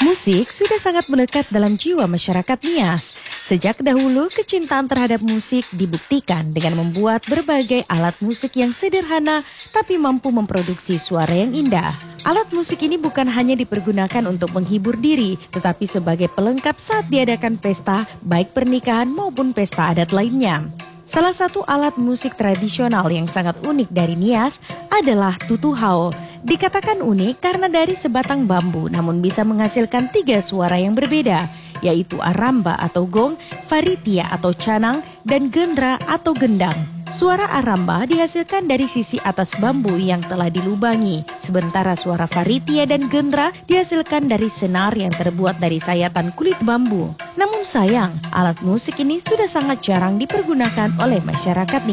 Musik sudah sangat melekat dalam jiwa masyarakat Nias. Sejak dahulu, kecintaan terhadap musik dibuktikan dengan membuat berbagai alat musik yang sederhana tapi mampu memproduksi suara yang indah. Alat musik ini bukan hanya dipergunakan untuk menghibur diri, tetapi sebagai pelengkap saat diadakan pesta, baik pernikahan maupun pesta adat lainnya. Salah satu alat musik tradisional yang sangat unik dari Nias adalah tutuhao. Dikatakan unik karena dari sebatang bambu namun bisa menghasilkan 3 suara yang berbeda, yaitu aramba atau gong, faritia atau canang, dan gendra atau gendang. Suara aramba dihasilkan dari sisi atas bambu yang telah dilubangi, sementara suara faritia dan gendra dihasilkan dari senar yang terbuat dari sayatan kulit bambu. Namun sayang, alat musik ini sudah sangat jarang dipergunakan oleh masyarakat